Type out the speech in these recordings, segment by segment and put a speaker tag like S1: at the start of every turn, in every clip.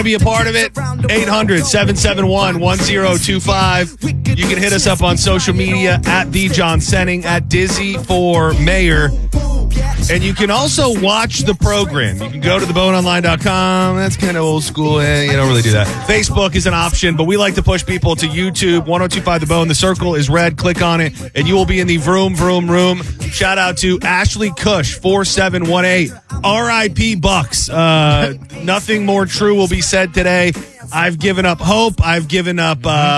S1: Be a part of it. 800-771-1025. You can hit us up on social media at the John Senning, at Dizzy for Mayor. And you can also watch the program. You can go to theboneonline.com. That's kind of old school. You don't really do that. Facebook is an option, but we like to push people to YouTube. 1025 The Bone. The circle is red. Click on it, and you will be in the vroom, vroom, room. Shout out to Ashley Cush, 4718. R.I.P. Bucks. Nothing more true will be said today. I've given up hope. I've given up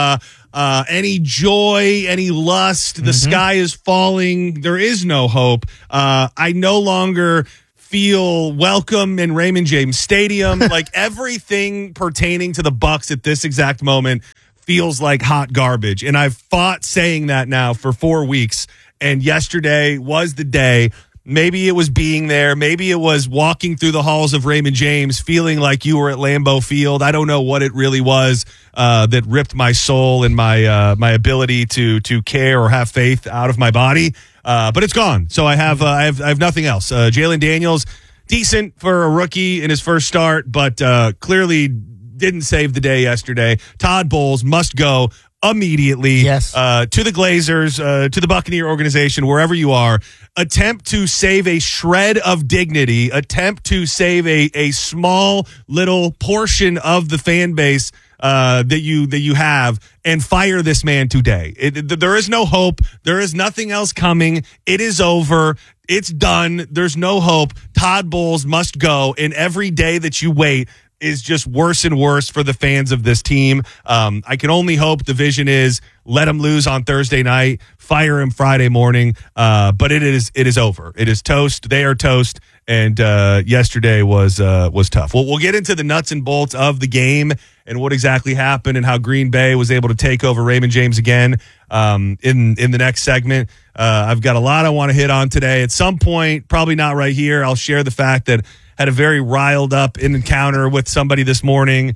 S1: any joy, any lust. The sky is falling. There is no hope. I no longer feel welcome in Raymond James Stadium. Like everything pertaining to the Bucks at this exact moment feels like hot garbage. And I've fought saying that now for 4 weeks. And yesterday was the day. Maybe it was being there. Maybe it was walking through the halls of Raymond James, feeling like you were at Lambeau Field. I don't know what it really was that ripped my soul and my my ability to care or have faith out of my body. But it's gone. So I have nothing else. Jalen Daniels, decent for a rookie in his first start, but clearly didn't save the day yesterday. Todd Bowles must go immediately.
S2: Yes.
S1: To the Glazers, to the Buccaneer organization, wherever you are. Attempt to save a shred of dignity. Attempt to save a small little portion of the fan base that you have, and fire this man today. There is no hope. There is nothing else coming. It is over. It's done. There's no hope. Todd Bowles must go, and every day that you wait is just worse and worse for the fans of this team. I can only hope the vision is let him lose on Thursday night, fire him Friday morning. But it is over. It is toast. They are toast. And yesterday was tough. We'll get into the nuts and bolts of the game and what exactly happened and how Green Bay was able to take over Raymond James again in the next segment. I've got a lot I want to hit on today. At some point, probably not right here, I'll share the fact that had a very riled up encounter with somebody this morning.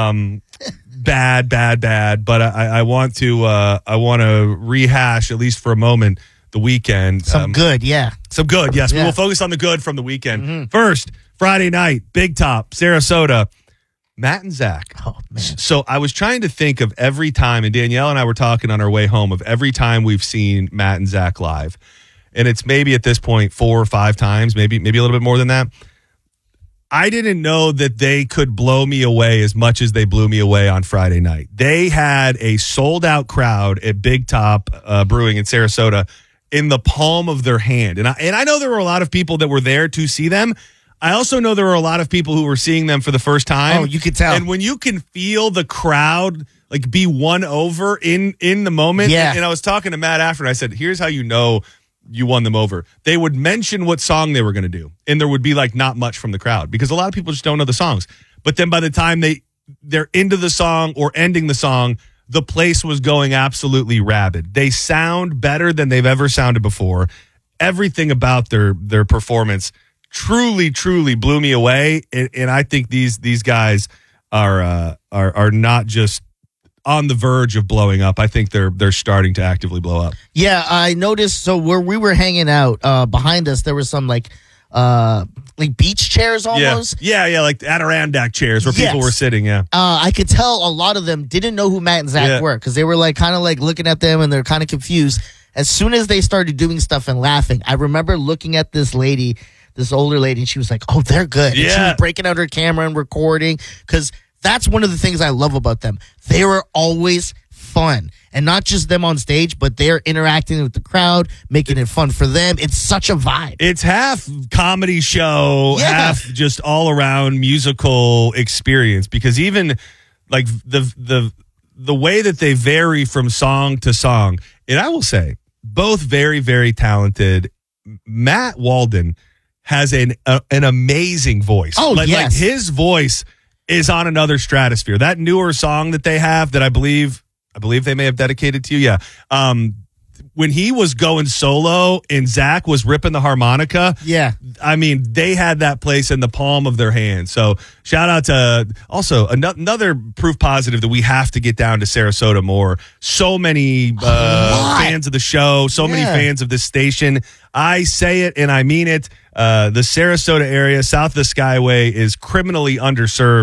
S1: Bad. But I want to rehash, at least for a moment, the weekend.
S2: Some good, yeah.
S1: Some good, yes.
S2: Yeah.
S1: We will focus on the good from the weekend. First, Friday night, Big Top, Sarasota, Matt and Zach.
S2: Oh, man.
S1: So I was trying to think of every time, and Danielle and I were talking on our way home, of every time we've seen Matt and Zach live. And it's maybe at this point 4 or 5 times, maybe a little bit more than that. I didn't know that they could blow me away as much as they blew me away on Friday night. They had a sold-out crowd at Big Top Brewing in Sarasota in the palm of their hand. And I know there were a lot of people that were there to see them. I also know there were a lot of people who were seeing them for the first time.
S2: Oh, you could tell.
S1: And when you can feel the crowd like be won over in the moment.
S2: Yeah.
S1: And I was talking to Matt after, and I said, here's how you know you won them over. They would mention what song they were going to do, and there would be like not much from the crowd because a lot of people just don't know the songs. But then by the time they're into the song or ending the song, the place was going absolutely rabid. They sound better than they've ever sounded before. Everything about their performance truly blew me away, and I think these guys are not just on the verge of blowing up. I think they're starting to actively blow up.
S2: Yeah, I noticed. So where we were hanging out, behind us, there was some like beach chairs almost.
S1: Yeah, like Adirondack chairs where people were sitting. Yeah,
S2: I could tell a lot of them didn't know who Matt and Zach were because they were like kind of like looking at them and they're kind of confused. As soon as they started doing stuff and laughing, I remember looking at this lady, this older lady, and she was like, "Oh, they're good."
S1: Yeah.
S2: And she was breaking out her camera and recording because that's one of the things I love about them. They were always fun. And not just them on stage, but they're interacting with the crowd, making it fun for them. It's such a vibe.
S1: It's half comedy show, half just all around musical experience. Because even like the way that they vary from song to song, and I will say, both very, very talented. Matt Walden has an amazing voice.
S2: Oh,
S1: like
S2: yes.
S1: His voice is on another stratosphere. That newer song that they have that I believe they may have dedicated to you. Yeah. When he was going solo and Zach was ripping the harmonica.
S2: Yeah.
S1: I mean, they had that place in the palm of their hand. So shout out to also another proof positive that we have to get down to Sarasota more. So many fans of the show, so many fans of this station. I say it and I mean it. The Sarasota area, south of the Skyway, is criminally underserved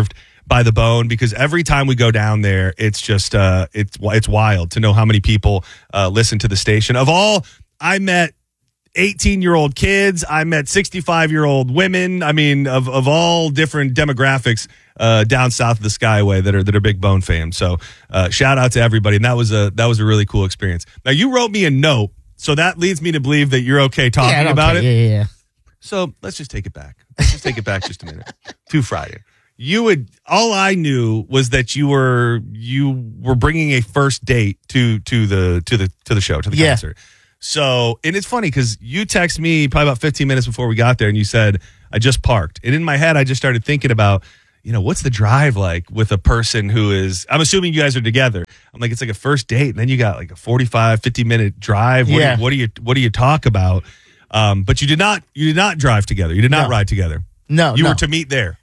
S1: by the Bone, because every time we go down there, it's just it's wild to know how many people listen to the station. I met 18-year-old kids. I met 65-year-old women. I mean, of all different demographics down south of the Skyway that are big Bone fans. So shout out to everybody. And that was a really cool experience. Now, you wrote me a note, so that leads me to believe that you're okay talking about it.
S2: Yeah.
S1: So let's just take it back. Let's just take it back just a minute to Friday. All I knew was that you were bringing a first date to the show, to the concert. So, and it's funny because you texted me probably about 15 minutes before we got there and you said, I just parked. And in my head, I just started thinking about, what's the drive like with a person who is, I'm assuming you guys are together. I'm like, it's like a first date. And then you got like a 45, 50-minute drive. What do you talk about? But you did not drive together. You did not ride together.
S2: No,
S1: You were to meet there.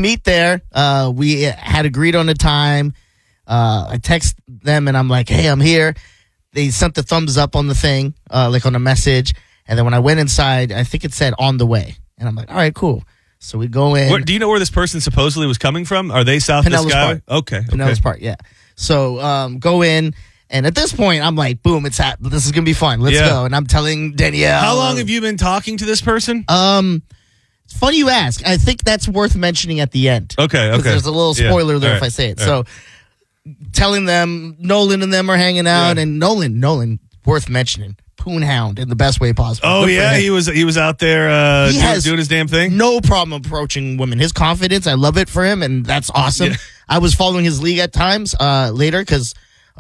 S2: We had agreed on a time. I text them and I'm like, hey, I'm here. They sent the thumbs up on the thing, like on a message. And then when I went inside, I think it said on the way. And I'm like, all right, cool. So we go in.
S1: Do you know where this person supposedly was coming from? Are they south of the Skyway? Okay.
S2: Pinellas Park, yeah. So go in. And at this point, I'm like, boom, this is going to be fun. Let's go. And I'm telling Danielle.
S1: How long have you been talking to this person?
S2: It's funny you ask. I think that's worth mentioning at the end.
S1: Okay.
S2: There's a little spoiler there if I say it. So telling them Nolan and them are hanging out, and Nolan, worth mentioning, Poonhound in the best way possible.
S1: Oh yeah, he was out there doing his damn thing.
S2: No problem approaching women. His confidence, I love it for him, and that's awesome. Yeah. I was following his league at times later because.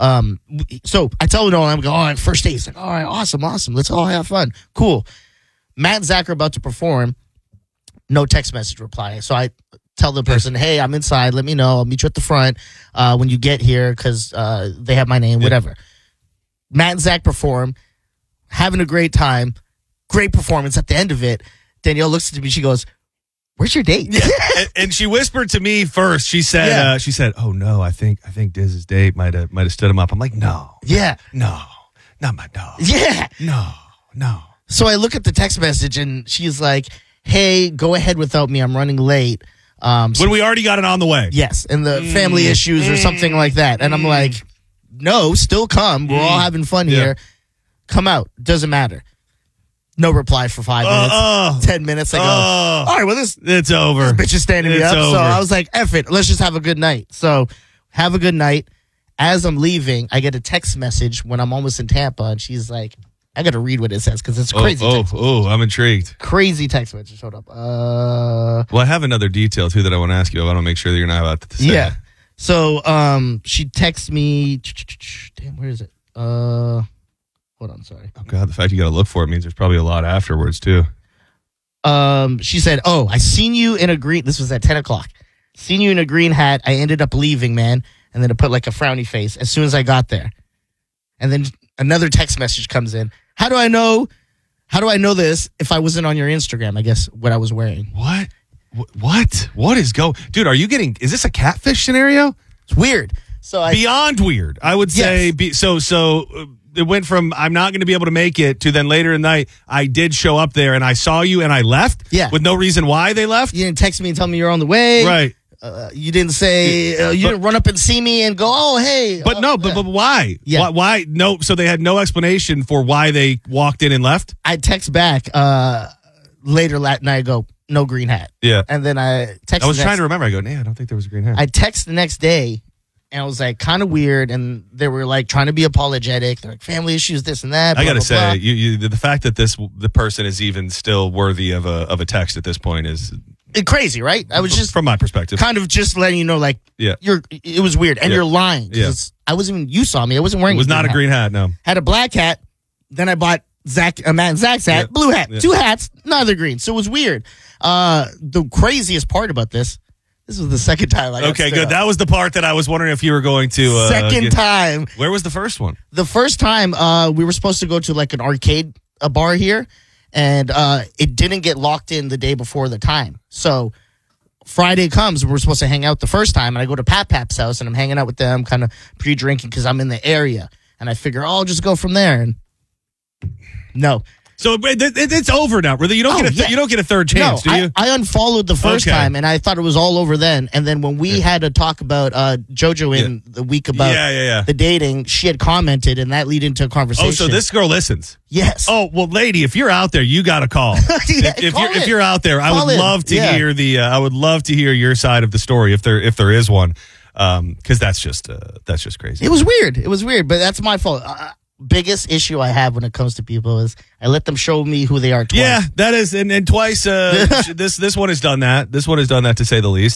S2: So I tell Nolan, I'm going, all right, first date. He's like, all right, awesome. Let's all have fun. Cool. Matt and Zach are about to perform. No text message reply. So I tell the person, hey, I'm inside. Let me know. I'll meet you at the front when you get here because they have my name, whatever. Matt and Zach perform, having a great time. Great performance. At the end of it, Danielle looks at me. She goes, where's your date?
S1: Yeah. and she whispered to me first. She said, oh no, I think Diz's date might have stood him up. I'm like, no.
S2: Yeah.
S1: No. Not my dog.
S2: Yeah.
S1: No.
S2: So I look at the text message and she's like, hey, go ahead without me. I'm running late.
S1: When we already got it on the way.
S2: Yes. And the family issues or something like that. And I'm like, no, still come. We're all having fun here. Come out. Doesn't matter. No reply for 5 minutes. 10 minutes. I go, all right, well,
S1: it's over.
S2: This bitch is standing me up.
S1: Over.
S2: So I was like, F it. Let's just have a good night. So have a good night. As I'm leaving, I get a text message when I'm almost in Tampa. And she's like, I got to read what it says because it's crazy.
S1: I'm intrigued.
S2: Crazy text message showed up.
S1: Well, I have another detail, too, that I want to ask you. I want to make sure that you're not about to say.
S2: Yeah. So she texts me. Damn, where is it? Hold on, sorry.
S1: Oh, God, the fact you got to look for it means there's probably a lot afterwards, too.
S2: She said, oh, I seen you in a green. This was at 10 o'clock. Seen you in a green hat. I ended up leaving, man. And then it put like a frowny face as soon as I got there. And then another text message comes in. How do I know this if I wasn't on your Instagram? I guess what I was wearing.
S1: What? What is dude, is this a catfish scenario?
S2: It's weird.
S1: Beyond weird. I would say, it went from I'm not going to be able to make it to then later in the night, I did show up there and I saw you and I left.
S2: Yeah.
S1: With no reason why they left.
S2: You didn't text me and tell me you're on the way.
S1: Right.
S2: You didn't say, you didn't run up and see me and go, oh, hey.
S1: But but why?
S2: Yeah.
S1: Why? No. So they had no explanation for why they walked in and left?
S2: I text back later that night, I go, no green hat.
S1: Yeah.
S2: And then I text.
S1: I was trying to remember. I go, I don't think there was a green hat.
S2: I text the next day and I was like, kind of weird. And they were like trying to be apologetic. They're like, family issues, this and that.
S1: I got to say, the fact that the person is even still worthy of a text at this point is
S2: crazy, right? I was just,
S1: from my perspective,
S2: kind of just letting you know, like, it was weird. And you're lying.
S1: Yeah.
S2: You saw me. I wasn't wearing
S1: a green hat, no.
S2: Had a black hat. Then I bought Matt and Zach's hat, blue hat, 2 hats, neither green. So it was weird. The craziest part about this was the second time I got
S1: Okay, good. That was the part that I was wondering if you were going to.
S2: Second time.
S1: Where was the first one?
S2: The first time, we were supposed to go to like an arcade bar here, and it didn't get locked in the day before the time. So Friday comes, we're supposed to hang out the first time, and I go to Pap's house, and I'm hanging out with them, kind of pre-drinking because I'm in the area. And I figure, I'll just go from there. And no.
S1: So it's over now, brother. You don't you don't get a third chance, do you?
S2: I unfollowed the first time, and I thought it was all over then. And then when we had to talk about JoJo in the week about the dating, she had commented, and that led into a conversation.
S1: Oh, so this girl listens.
S2: Yes.
S1: Oh, well, lady, if you're out there, you got to call. If you're out there, I would love to hear I would love to hear your side of the story if there is one, because that's just crazy.
S2: It was weird, but that's my fault. Biggest issue I have when it comes to people is I let them show me who they are twice.
S1: Yeah, that is, and twice. This one has done that. This one has done that, to say the least.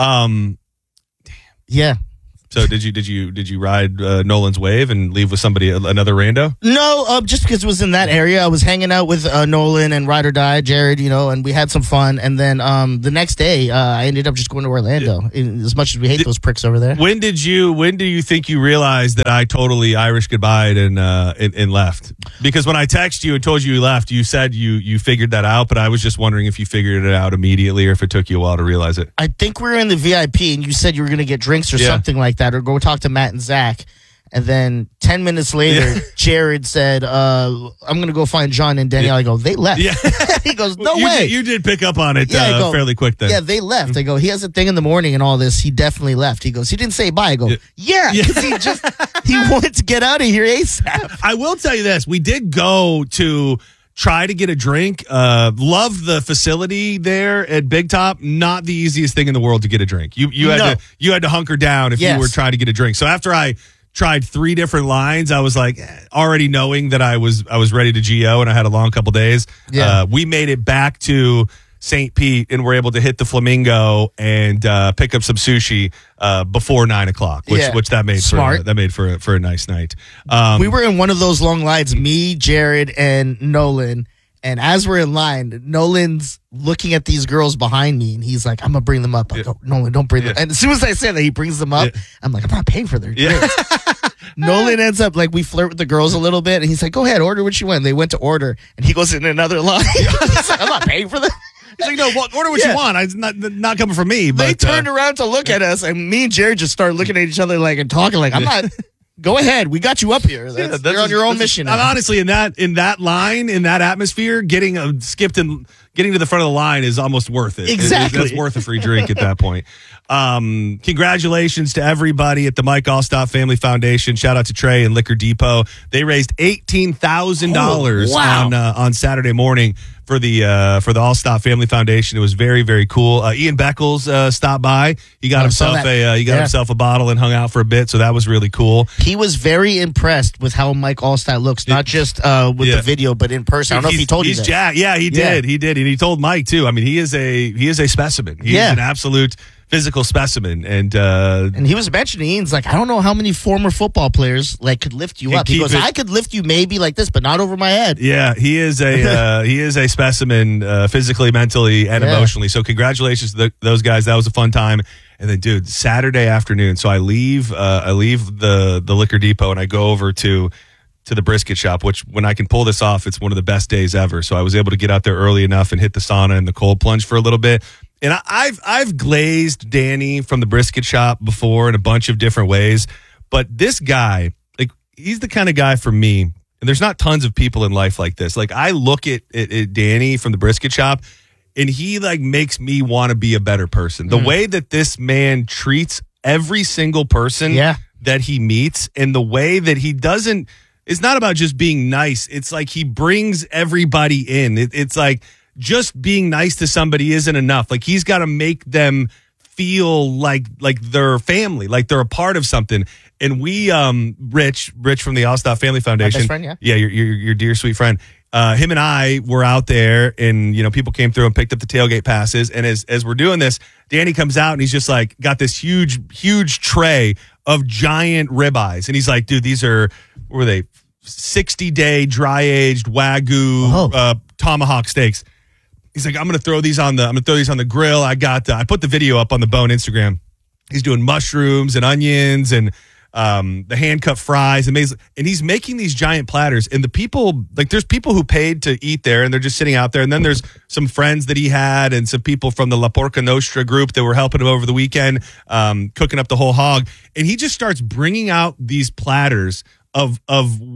S2: Yeah.
S1: So did you ride Nolan's wave and leave with somebody, another rando?
S2: No, just because it was in that area. I was hanging out with Nolan and Ride or Die, Jared, and we had some fun. And then the next day, I ended up just going to Orlando. As much as we hate those pricks over there.
S1: When do you think you realized that I totally Irish goodbye'd and left? Because when I texted you and told you left, you said you figured that out, but I was just wondering if you figured it out immediately or if it took you a while to realize it. I
S2: think we were in the VIP and you said you were going to get drinks or something like that, or go talk to Matt and Zach. And then 10 minutes later, Jared said, I'm going to go find John and Danielle. I go, they left. Yeah. He goes, no way.
S1: You did pick up on it fairly quick then.
S2: Yeah, they left. I go, he has a thing in the morning and all this. He definitely left. He goes, he didn't say bye. I go, because he wanted to get out of here ASAP.
S1: I will tell you this. We did go to try to get a drink. Love the facility there at Big Top. Not the easiest thing in the world to get a drink. You had to hunker down if you were trying to get a drink. So after I tried 3 different lines, I was like, already knowing that I was ready to GO and I had a long couple days. Yeah. We made it back to St. Pete and were able to hit the Flamingo and pick up some sushi before 9 o'clock, which that made for a nice night.
S2: We were in one of those long lines, me, Jared, and Nolan. And as we're in line, Nolan's looking at these girls behind me, and he's like, I'm going to bring them up. I go, Nolan, don't bring them. And as soon as I say that, he brings them up. I'm like, I'm not paying for their drinks. Nolan ends up, we flirt with the girls a little bit, and he's like, go ahead, order what you want. They went to order, and he goes in another line. He's like, I'm not paying for them.
S1: He's like, no, order what you want. It's not coming from me. But
S2: they turned around to look at us, and me and Jared just started looking at each other and talking I'm not... Go ahead. We got you up here. You're on your own mission now.
S1: Honestly, in that line, in that atmosphere, getting skipped and getting to the front of the line is almost worth it.
S2: Exactly.
S1: It's worth a free drink at that point. Congratulations to everybody at the Mike Allstott Family Foundation. Shout out to Trey and Liquor Depot. They raised $18,000 on Saturday morning for the Allstott Family Foundation. It was very, very cool. Ian Beckles stopped by. He got himself a bottle and hung out for a bit, so that was really cool.
S2: He was very impressed with how Mike Allstott looks, not just with the video, but in person. I don't know if he told you that.
S1: Jacked. Yeah, he did. He did, and he told Mike too. I mean, he is a specimen. He is an absolute physical specimen, and
S2: he was mentioning, Ian's like, I don't know how many former football players could lift you up. He goes, I could lift you maybe like this, but not over my head.
S1: Yeah, he is a specimen, physically, mentally, and emotionally. So congratulations to those guys. That was a fun time. And then, dude, Saturday afternoon. So I leave the Liquor Depot and I go over to the brisket shop, which when I can pull this off, it's one of the best days ever. So I was able to get out there early enough and hit the sauna and the cold plunge for a little bit. And I've glazed Danny from the brisket shop before in a bunch of different ways, but this guy, he's the kind of guy for me. And there's not tons of people in life like this. I look at Danny from the brisket shop, and he makes me want to be a better person. The way that this man treats every single person that he meets, and the way that he doesn't. It's not about just being nice. It's he brings everybody in. It's just being nice to somebody isn't enough. He's got to make them feel like they're family, like they're a part of something. And we, Rich from the Allstott Family Foundation,
S2: my best friend,
S1: your dear sweet friend. Him and I were out there, and people came through and picked up the tailgate passes. And as we're doing this, Danny comes out and he's just got this huge tray of giant ribeyes, and he's like, dude, these are, what were they, 60-day dry aged Wagyu tomahawk steaks. He's like, I'm gonna throw these on the grill. I put the video up on the Bone Instagram. He's doing mushrooms and onions and the hand cut fries, and he's making these giant platters. And the people, there's people who paid to eat there, and they're just sitting out there. And then there's some friends that he had, and some people from the La Porca Nostra group that were helping him over the weekend, cooking up the whole hog. And he just starts bringing out these platters of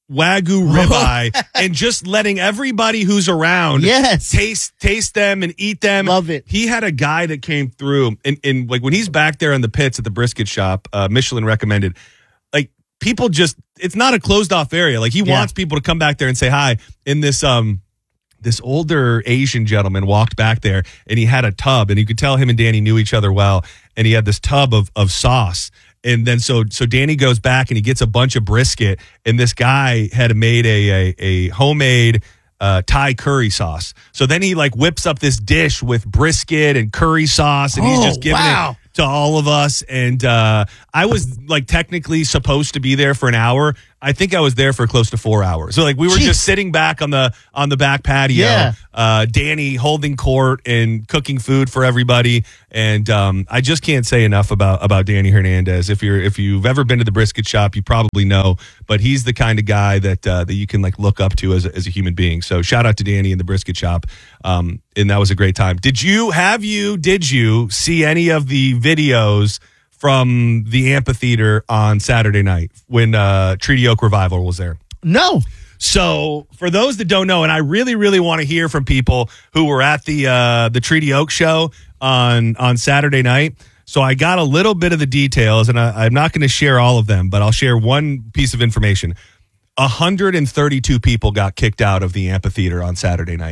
S1: Wagyu ribeye and just letting everybody who's around taste them and eat them.
S2: Love it.
S1: He had a guy that came through and like when he's back there in the pits at the brisket shop, Michelin recommended, like people just, it's not a closed off area. Like he wants people to come back there and say hi. In this older Asian gentleman walked back there and he had a tub and you could tell him and Danny knew each other well. And he had this tub of sauce. And then so Danny goes back and he gets a bunch of brisket, and this guy had made a homemade Thai curry sauce. So then he like whips up this dish with brisket and curry sauce, and he's just giving it to all of us. And I was like technically supposed to be there for an hour. I think I was there for close to 4 hours. So like we were just sitting back on the back patio, Danny holding court and cooking food for everybody. And I just can't say enough about Danny Hernandez. If you've ever been to the brisket shop, you probably know, but he's the kind of guy that you can like look up to as a human being. So shout out to Danny in the brisket shop. And that was a great time. Did you see any of the videos from the amphitheater on Saturday night when Treaty Oak Revival was there?
S2: No.
S1: So for those that don't know, and I really, really want to hear from people who were at the Treaty Oak show on Saturday night. So I got a little bit of the details, and I'm not going to share all of them, but I'll share one piece of information. 132 people got kicked out of the amphitheater on Saturday night.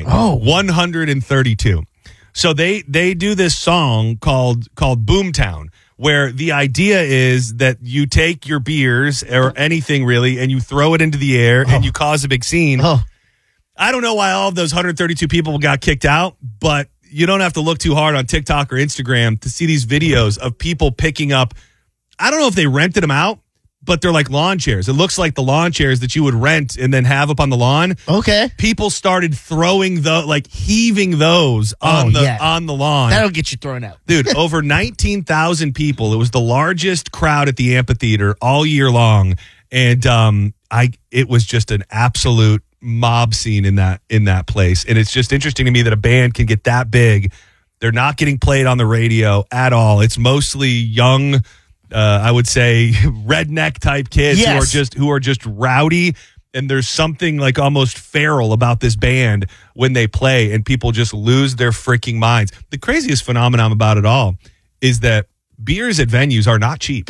S1: 132. So they do this song called Boomtown, where the idea is that you take your beers or anything really and you throw it into the air and you cause a big scene. I don't know why all of those 132 people got kicked out, but you don't have to look too hard on TikTok or Instagram to see these videos of people picking up. I don't know if they rented them out, but they're like lawn chairs. It looks like the lawn chairs that you would rent and then have up on the lawn.
S2: Okay.
S1: People started throwing heaving those on the lawn.
S2: That'll get you thrown out.
S1: Dude, over 19,000 people. It was the largest crowd at the amphitheater all year long. And it was just an absolute mob scene in that place. And it's just interesting to me that a band can get that big. They're not getting played on the radio at all. It's mostly young, I would say redneck type kids who are just rowdy, and there's something like almost feral about this band when they play, and people just lose their freaking minds. The craziest phenomenon about it all is that beers at venues are not cheap.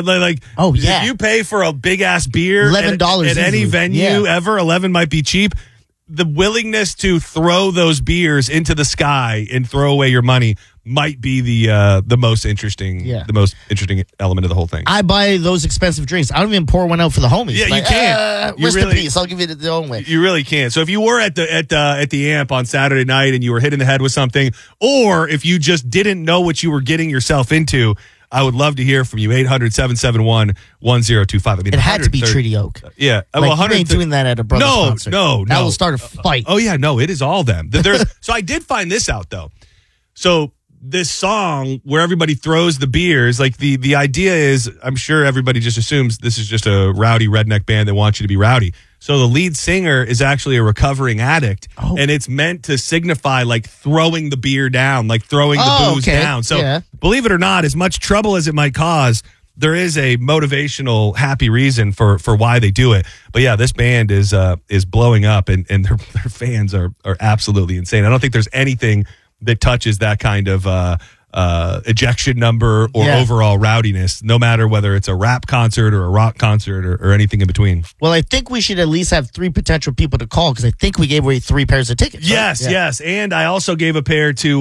S1: If you pay for a big ass beer
S2: $11
S1: at any venue ever, 11 might be cheap. The willingness to throw those beers into the sky and throw away your money might be the most interesting element of the whole thing.
S2: I buy those expensive drinks. I don't even pour one out for the homies.
S1: Yeah, you can't.
S2: Rest in peace. I'll give it the own way.
S1: You really can't. So if you were at the amp on Saturday night and you were hitting the head with something, or if you just didn't know what you were getting yourself into, I would love to hear from you. 800-771-1025. I mean,
S2: it had to be Treaty Oak.
S1: Yeah.
S2: You ain't doing that at a brother's concert.
S1: No.
S2: That will start a fight.
S1: Oh, yeah. No, it is all them. So I did find this out, though. So this song where everybody throws the beers, like the idea is, I'm sure everybody just assumes this is just a rowdy redneck band that wants you to be rowdy. So the lead singer is actually a recovering addict, and it's meant to signify like throwing the beer down, like throwing the booze down. So believe it or not, as much trouble as it might cause, there is a motivational, happy reason for why they do it. But yeah, this band is blowing up, and their fans are absolutely insane. I don't think there's anything that touches that kind of ejection number or overall rowdiness, no matter whether it's a rap concert or a rock concert or anything in between.
S2: Well, I think we should at least have 3 potential people to call, because I think we gave away 3 pairs of tickets.
S1: Yes. And I also gave a pair to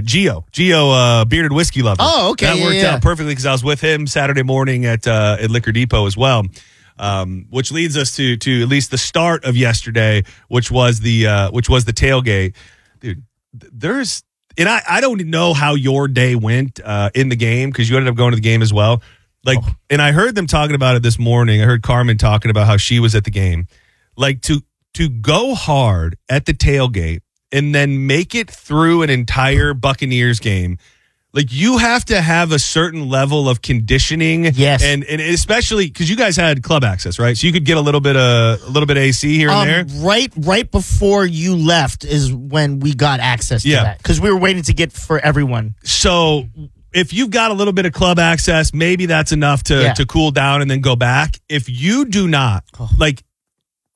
S1: Gio, Bearded Whiskey Lover.
S2: Oh, okay.
S1: That worked out perfectly because I was with him Saturday morning at Liquor Depot as well. Which leads us to at least the start of yesterday, which was the tailgate. Dude, and I don't know how your day went in the game, because you ended up going to the game as well. And I heard them talking about it this morning. I heard Carmen talking about how she was at the game. Like to go hard at the tailgate and then make it through an entire Buccaneers game. Like, you have to have a certain level of conditioning.
S2: Yes.
S1: And especially because you guys had club access, right? So you could get a little bit AC here and there.
S2: Right before you left is when we got access to that, because we were waiting to get for everyone.
S1: So if you've got a little bit of club access, maybe that's enough to cool down and then go back. If you do not,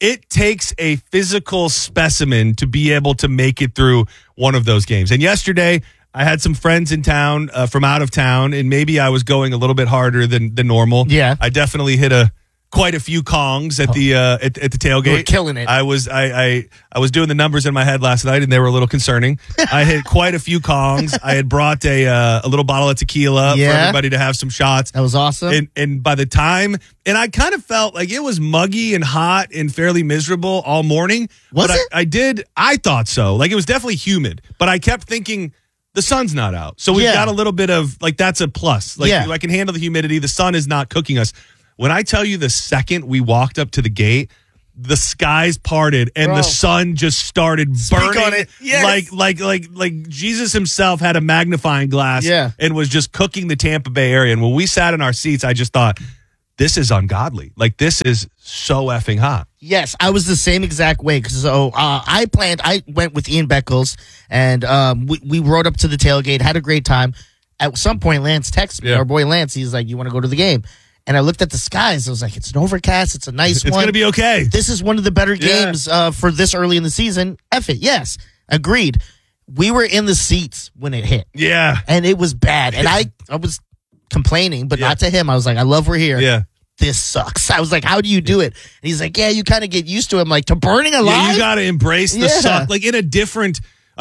S1: it takes a physical specimen to be able to make it through one of those games. And yesterday, I had some friends in town from out of town, and maybe I was going a little bit harder than normal.
S2: Yeah.
S1: I definitely hit quite a few kongs at the at the tailgate.
S2: You were killing it.
S1: I was doing the numbers in my head last night, and they were a little concerning. I hit quite a few kongs. I had brought a little bottle of tequila for everybody to have some shots.
S2: That was awesome.
S1: And by the time, and I kind of felt like it was muggy and hot and fairly miserable all morning.
S2: Was
S1: but
S2: it?
S1: I thought so. Like, it was definitely humid, but I kept thinking, the sun's not out. So we've got a little bit of, like, that's a plus. Like, I can handle the humidity. The sun is not cooking us. When I tell you, the second we walked up to the gate, the skies parted and the sun just started burning.
S2: On it. Yes.
S1: Like Jesus himself had a magnifying glass and was just cooking the Tampa Bay area. And when we sat in our seats, I just thought, this is ungodly. Like, this is so effing hot.
S2: Yes, I was the same exact way. So I went with Ian Beckles, and we rode up to the tailgate, had a great time. At some point, Lance texted me, our boy Lance, he's like, you want to go to the game? And I looked at the skies. I was like, it's an overcast. It's a nice one.
S1: It's going to be okay.
S2: This is one of the better games for this early in the season. F it. Yes. Agreed. We were in the seats when it hit.
S1: Yeah.
S2: And it was bad. And I was complaining, but not to him. I was like, I love we're here.
S1: Yeah.
S2: This sucks. I was like, how do you do it? And he's like, yeah, you kind of get used to it. I'm like, to burning alive?
S1: Yeah, you got to embrace the suck. Like, on a different,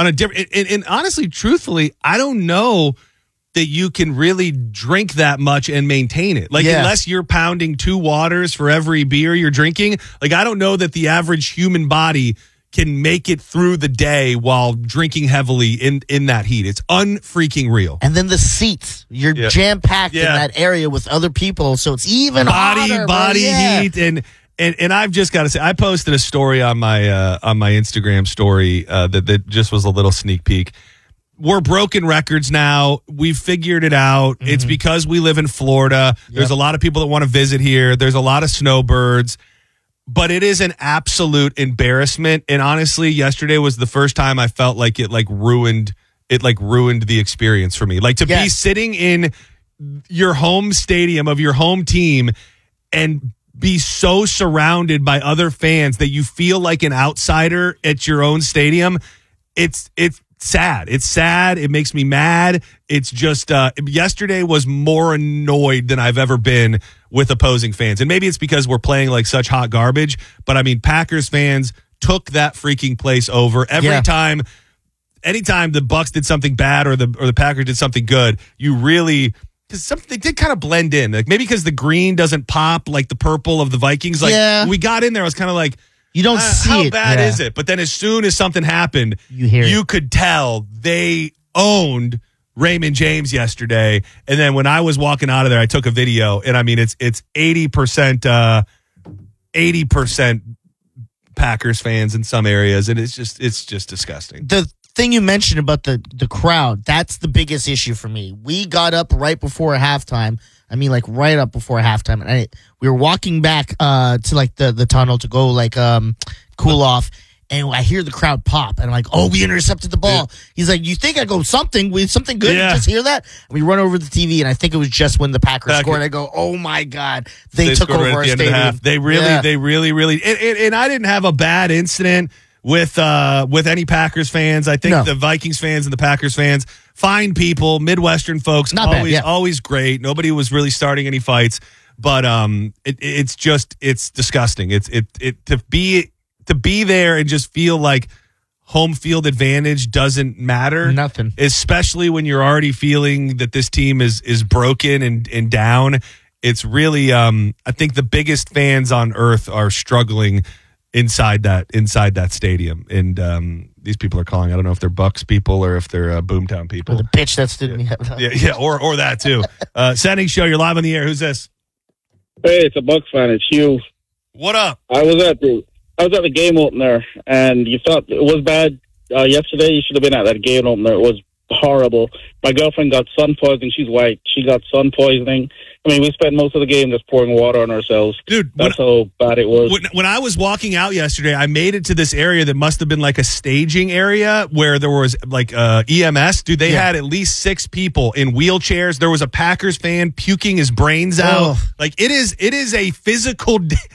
S1: and honestly, truthfully, I don't know that you can really drink that much and maintain it. Like, unless you're pounding 2 waters for every beer you're drinking, like, I don't know that the average human body can make it through the day while drinking heavily in that heat. It's unfreaking real.
S2: And then the seats, you're jam-packed in that area with other people, so it's even hotter.
S1: Body heat. And I've just got to say, I posted a story on my Instagram story that just was a little sneak peek. We're broken records now. We've figured it out. Mm-hmm. It's because we live in Florida. There's a lot of people that want to visit here. There's a lot of snowbirds. But it is an absolute embarrassment. And honestly, yesterday was the first time I felt like it ruined the experience for me. Like, to be sitting in your home stadium of your home team and be so surrounded by other fans that you feel like an outsider at your own stadium. It's sad. It's sad. It makes me mad. It's just, yesterday was more annoyed than I've ever been with opposing fans. And maybe it's because we're playing like such hot garbage, but I mean, Packers fans took that freaking place over every time. Anytime the Bucs did something bad or the Packers did something good, you really, because they did kind of blend in. Like, maybe because the green doesn't pop like the purple of the Vikings. Like, when we got in there, I was kind of like,
S2: you don't see
S1: how
S2: it.
S1: Bad is it? But then as soon as something happened, you could tell they owned Raymond James yesterday. And then when I was walking out of there, I took a video, and I mean, it's 80% Packers fans in some areas, and it's just disgusting.
S2: The thing you mentioned about the crowd, that's the biggest issue for me. We got up right before halftime. I mean, like, right up before halftime. And we were walking back to, like, the tunnel to go, like, cool off. And I hear the crowd pop. And I'm like, oh, we intercepted the ball. Yeah. He's like, you think? I go, something good? Yeah. You just hear that? And we run over to the TV, and I think it was just when the Packers scored. I go, oh, my God. They took over our stadium.
S1: They really. And I didn't have a bad incident with any Packers fans. I think the Vikings fans and the Packers fans, fine people, Midwestern folks, always great. Nobody was really starting any fights, but it's disgusting. To be there and just feel like home field advantage doesn't matter.
S2: Nothing.
S1: Especially when you're already feeling that this team is broken and down. It's really I think the biggest fans on earth are struggling inside that stadium, and these people are calling. I don't know if they're Bucks people or if they're Boomtown people.
S2: Or the bitch that stood me up.
S1: or that too. Sending show. You're live on the air. Who's this?
S3: Hey, it's a Bucks fan. It's Hugh.
S1: What up?
S3: I was at the game opener, and you thought it was bad yesterday. You should have been at that game opener. It was horrible. My girlfriend got sun poisoning. She's white. She got sun poisoning. I mean, we spent most of the game just pouring water on ourselves.
S1: Dude,
S3: that's how bad it was.
S1: When I was walking out yesterday, I made it to this area that must have been like a staging area where there was like EMS. Dude, they had at least 6 people in wheelchairs. There was a Packers fan puking his brains out. Like it is a physical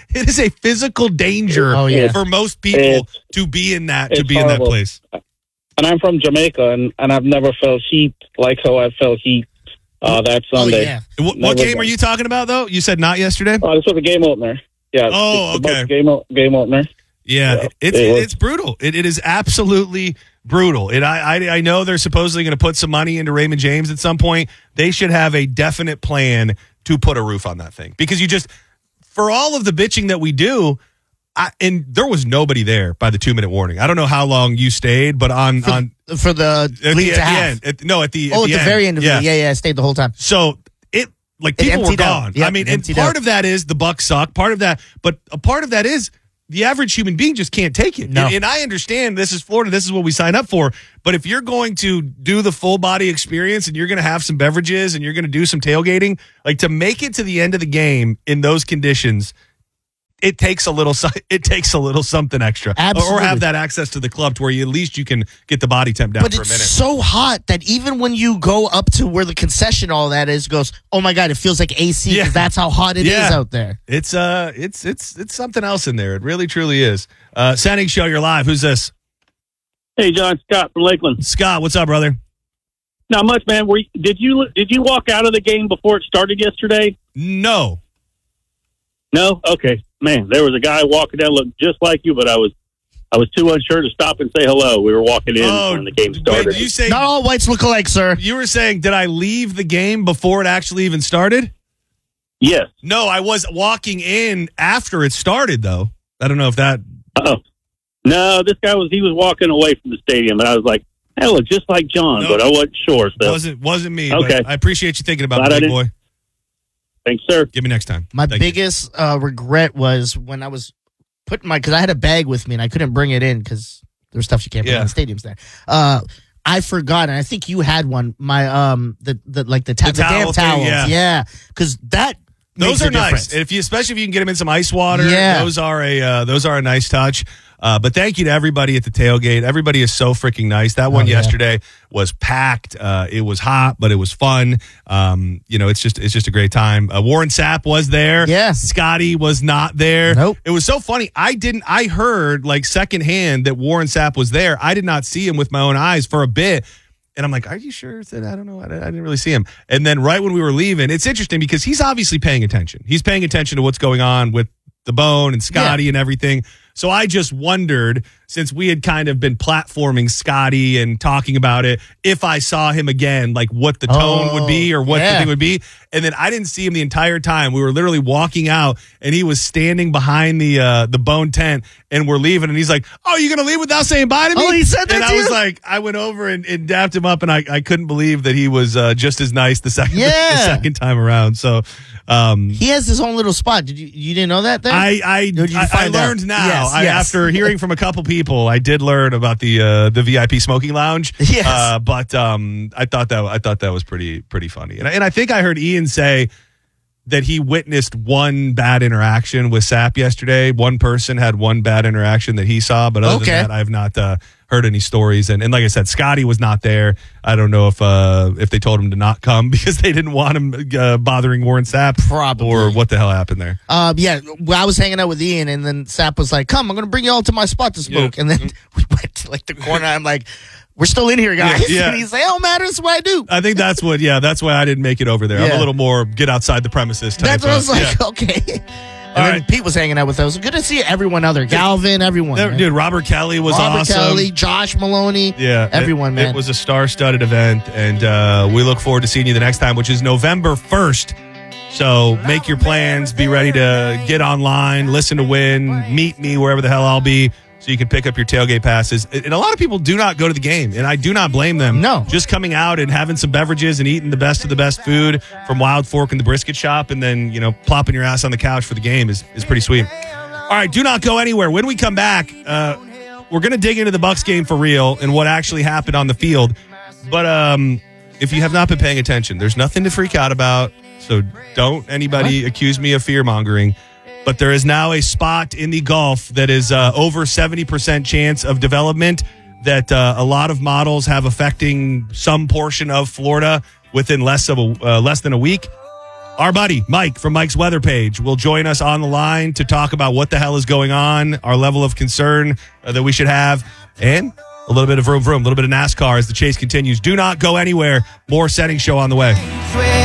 S1: danger for most people to be in that
S3: horrible.
S1: In that place.
S3: And I'm from Jamaica, and I've never felt heat like how I felt heat that Sunday.
S1: What game are you talking about, though? You said not yesterday?
S3: Oh, this was a game opener. Yeah.
S1: Oh, okay.
S3: Game opener.
S1: Yeah, it's brutal. It is absolutely brutal. I know they're supposedly going to put some money into Raymond James at some point. They should have a definite plan to put a roof on that thing. Because for all of the bitching that we do, and there was nobody there by the 2-minute warning. I don't know how long you stayed, but
S2: for the lead to half.
S1: At the
S2: very end of it. Yeah, I stayed the whole time.
S1: So people were gone.
S2: Yep,
S1: I mean, and part of that is the Bucks suck. Part of that, but a part of that is the average human being just can't take it.
S2: No.
S1: And I understand this is Florida. This is what we sign up for. But if you're going to do the full body experience and you're going to have some beverages and you're going to do some tailgating, like to make it to the end of the game in those conditions, it takes a little something extra.
S2: Absolutely.
S1: Or have that access to the club to where at least you can get the body temp down for a minute.
S2: But it's so hot that even when you go up to where the concession all that is, goes, oh my God, it feels like AC because that's how hot it is out there.
S1: It's something else in there. It really truly is. Sending show, you're live. Who's this?
S4: Hey, John, Scott from Lakeland.
S1: Scott, what's up, brother?
S4: Not much, man. Did you walk out of the game before it started yesterday?
S1: No.
S4: No? Okay. Man, there was a guy walking down, looked just like you, but I was too unsure to stop and say hello. We were walking in when the game started.
S1: Wait, did you say
S2: not all whites look alike, sir?
S1: You were saying, did I leave the game before it actually even started?
S4: Yes.
S1: No, I was walking in after it started, though. I don't know if that.
S4: Oh, no, this guy was walking away from the stadium, and I was like, that looked just like John, but I wasn't sure. So.
S1: Wasn't me.
S4: Okay.
S1: But I appreciate you thinking about me, big boy.
S4: Thanks, sir.
S1: Give me next time.
S2: My biggest regret was when I was putting because I had a bag with me and I couldn't bring it in because there's stuff you can't bring in the stadiums there. I forgot, and I think you had one. My the damn towels, because
S1: those are
S2: nice.
S1: Especially if you can get them in some ice water.
S2: Yeah.
S1: Those are a nice touch. But thank you to everybody at the tailgate. Everybody is so freaking nice. That one yesterday was packed. It was hot, but it was fun. It's just a great time. Warren Sapp was there.
S2: Yes.
S1: Scotty was not there.
S2: Nope.
S1: It was so funny. I heard like secondhand that Warren Sapp was there. I did not see him with my own eyes for a bit. And I'm like, are you sure? I said, I don't know. I didn't really see him. And then right when we were leaving, it's interesting because he's obviously paying attention. He's paying attention to what's going on with the Bone and Scotty and everything. So I just wondered, since we had kind of been platforming Scotty and talking about it, if I saw him again, like what the tone would be or what the thing would be. And then I didn't see him the entire time. We were literally walking out and he was standing behind the Bone tent and we're leaving. And he's like, oh, you're going to leave without saying bye to me?
S2: Oh, he said that
S1: and
S2: to
S1: I was
S2: you?
S1: like, I went over and dapped him up and I couldn't believe that he was just as nice the second time around. So
S2: he has his own little spot. You didn't know that? Then
S1: I learned now.
S2: Yes,
S1: After hearing from a couple people, I did learn about the VIP smoking lounge.
S2: Yes,
S1: but I thought that was pretty funny, and I think I heard Ian say that he witnessed one bad interaction with Sapp yesterday. One person had one bad interaction that he saw, but other than that, I have not heard any stories. And like I said, Scotty was not there. I don't know if they told him to not come because they didn't want him bothering Warren Sapp.
S2: Probably.
S1: Or what the hell happened there.
S2: Well, I was hanging out with Ian, and then Sapp was like, come, I'm going to bring you all to my spot to smoke. And then we went to like the corner. I'm like, we're still in here, guys.
S1: Yeah.
S2: And he's like, oh, matters what I do.
S1: I think that's why I didn't make it over there. I'm a little more get outside the premises type.
S2: That's what I was like, okay. And then Pete was hanging out with us. Good to see everyone out there. Galvin, everyone.
S1: Dude, Robert Kelly was awesome.
S2: Robert Kelly, Josh Maloney.
S1: Yeah.
S2: Everyone, man.
S1: It was a star-studded event, and we look forward to seeing you the next time, which is November 1st. So make your plans. Be ready to get online, listen to Win, meet me wherever the hell I'll be, so you can pick up your tailgate passes. And a lot of people do not go to the game, and I do not blame them.
S2: No.
S1: Just coming out and having some beverages and eating the best of the best food from Wild Fork and the Brisket Shop, and then, plopping your ass on the couch for the game is pretty sweet. All right, do not go anywhere. When we come back, we're going to dig into the Bucs game for real and what actually happened on the field. But if you have not been paying attention, there's nothing to freak out about. So don't anybody accuse me of fear-mongering. But there is now a spot in the Gulf that is over 70% chance of development that a lot of models have affecting some portion of Florida within less than a week. Our buddy Mike from Mike's Weather Page will join us on the line to talk about what the hell is going on, our level of concern that we should have, and a little bit of vroom vroom, a little bit of NASCAR as the chase continues. Do not go anywhere. More Setting Show on the way.